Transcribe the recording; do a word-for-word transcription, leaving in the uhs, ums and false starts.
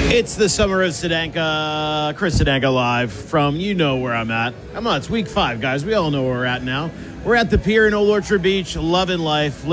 It's the summer of Sedanka. Chris Sedanka live from you know where I'm at. Come on, it's week five, guys. We all know where we're at now. We're at the pier in Old Orchard Beach, loving life.